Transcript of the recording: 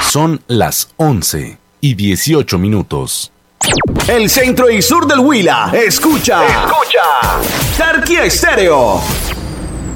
Son las 11:18. El centro y sur del Huila escucha Tarquía Estéreo.